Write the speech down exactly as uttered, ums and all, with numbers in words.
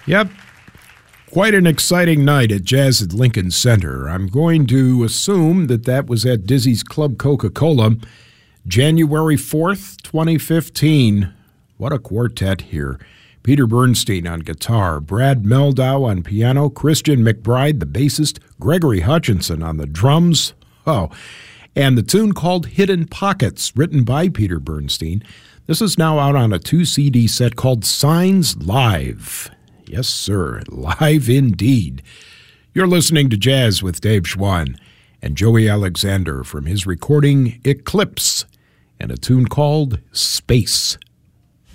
Yep. Quite an exciting night at Jazz at Lincoln Center. I'm going to assume that that was at Dizzy's Club Coca-Cola, January fourth, twenty fifteen. What a quartet here. Peter Bernstein on guitar, Brad Meldau on piano, Christian McBride, the bassist, Gregory Hutchinson on the drums. Oh, and the tune called Hidden Pockets, written by Peter Bernstein. This is now out on a two C D set called Signs Live. Yes, sir, live indeed. You're listening to Jazz with Dave Schwann and Joey Alexander from his recording Eclipse and a tune called Space.